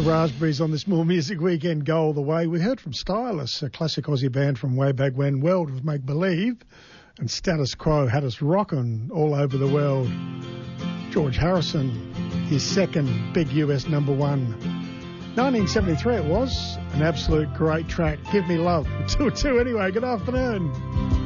Raspberries on this More Music Weekend go all the way. We heard from Stylus, a classic Aussie band from way back when, World of Make Believe, and Status Quo had us rocking all over the world. George Harrison, his second big US number one. 1973 it was, an absolute great track. Give Me Love. 2-2 anyway, good afternoon.